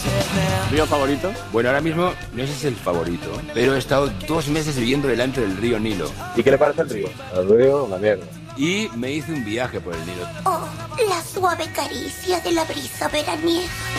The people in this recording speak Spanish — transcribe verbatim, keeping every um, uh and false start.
¿Río favorito? Bueno, ahora mismo no sé si es el favorito, pero he estado dos meses viviendo delante del río Nilo. ¿Y qué le parece el río? El río, una mierda. Y me hice un viaje por el Nilo. Oh, la suave caricia de la brisa veraniega.